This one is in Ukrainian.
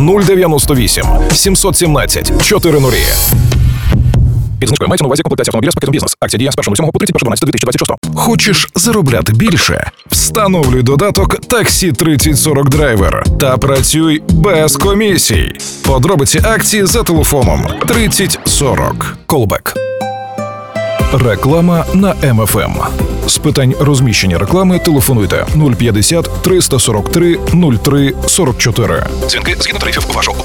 098 717 400. Під знижкою мається на увазі комплектація автомобіля з пакетом бізнес. Акція діє з 1.07 по 31.12.2026. Хочеш заробляти більше? Встановлюй додаток Таксі 3040 Драйвер та працюй без комісій. Подробиці акції за телефоном 3040. Callback. Реклама на МФМ. З питань розміщення реклами телефонуйте 050 343 03 44. Дзвінки згідно тарифів вашого оператора.